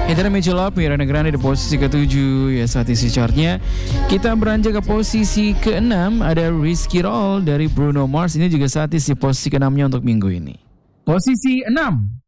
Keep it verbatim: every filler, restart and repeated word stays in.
Italia Mitchell Ariana Grande di posisi ketujuh ya saat isi chartnya. Kita beranjak ke posisi keenam, ada Risky Roll dari Bruno Mars. Ini juga saat isi posisi keenamnya untuk minggu ini. Posisi enam.